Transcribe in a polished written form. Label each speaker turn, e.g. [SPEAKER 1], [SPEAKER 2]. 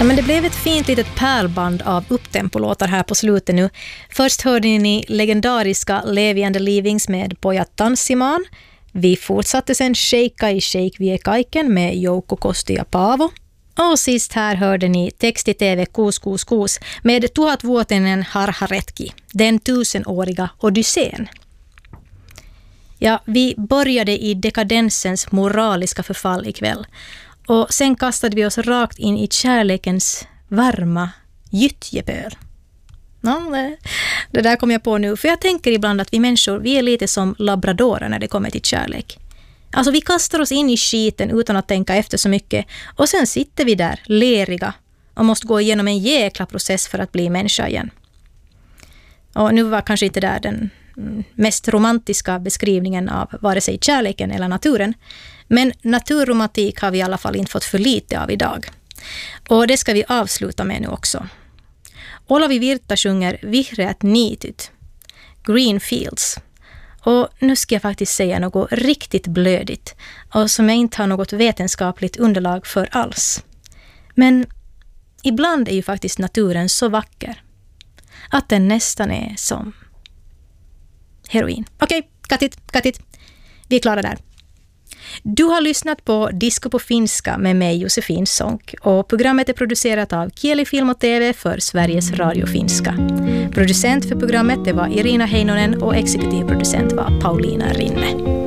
[SPEAKER 1] Ja, men det blev ett fint litet pärlband av upptempolåtar här på slutet nu. Först hörde ni legendariska Levi and the Leavings med Pojat Tanssimaan. Vi fortsatte sen Sheikka i Sheik Vie Kaiken med Jouko Kosti ja Paavo. Och sist här hörde ni Teksti-TV Kuus Kuus Kuus med Tuhatvuotinen Harharetki, den 1000-åriga Odysseen. Ja, vi började i dekadensens moraliska förfall ikväll. Och sen kastade vi oss rakt in i kärlekens varma gyttjepöl. Ja, det där kom jag på nu. För jag tänker ibland att vi människor, vi är lite som labradorer när det kommer till kärlek. Alltså vi kastar oss in i skiten utan att tänka efter så mycket. Och sen sitter vi där, leriga. Och måste gå igenom en jäkla process för att bli människa igen. Och nu var kanske inte där den mest romantiska beskrivningen av vare sig kärleken eller naturen. Men naturromantik har vi i alla fall inte fått för lite av idag. Och det ska vi avsluta med nu också. Olavi Virta sjunger Vihreät niityt, Green Fields. Och nu ska jag faktiskt säga något riktigt blödigt och som jag inte har något vetenskapligt underlag för alls. Men ibland är ju faktiskt naturen så vacker att den nästan är som heroin. Okej, cut it. Vi är klara där. Du har lyssnat på Disco på finska med mig Josefin Sonck och programmet är producerat av Kieli Film och TV för Sveriges Radio Finska. Producent för programmet det var Irina Heinonen och exekutiv producent var Paulina Rinne.